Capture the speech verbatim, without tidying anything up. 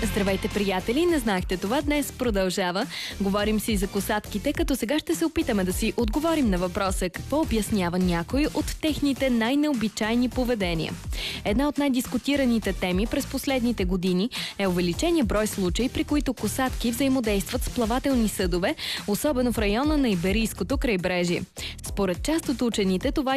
Здравейте, приятели! Не знаехте това, днес продължава. Говорим си за косатките, като сега ще се опитаме да си отговорим на въпроса какво обяснява някой от техните най-необичайни поведения. Една от най-дискутираните теми през последните години е увеличение брой случаи, при които косатки взаимодействат с плавателни съдове, особено в района на Иберийското крайбрежие. Според част от учените това